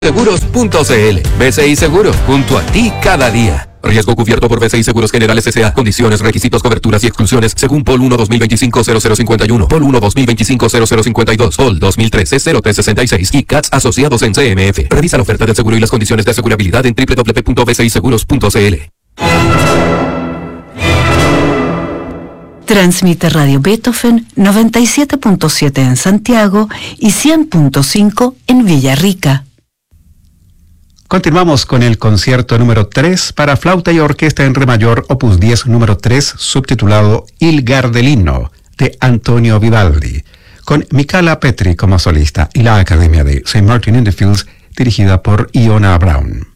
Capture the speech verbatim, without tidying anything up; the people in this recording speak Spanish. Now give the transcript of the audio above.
Seguros punto c l. B C I Seguros, junto a ti cada día. Riesgo cubierto por B C I Seguros Generales S A. Condiciones, requisitos, coberturas y exclusiones según P O L uno dos mil veinticinco cero cero cincuenta y uno, P O L uno dos mil veinticinco cero cero cincuenta y dos, P O L dos mil trece cero tres sesenta y seis y C A T S asociados en C M F. Revisa la oferta del seguro y las condiciones de asegurabilidad en doble u doble u doble u punto b c i seguros punto c l. Transmite Radio Beethoven noventa y siete punto siete en Santiago y cien punto cinco en Villarrica. Continuamos con el concierto número tres para flauta y orquesta en re mayor, opus diez, número tres, subtitulado Il Gardelino, de Antonio Vivaldi, con Michala Petri como solista y la Academia de Saint Martin in the Fields, dirigida por Iona Brown.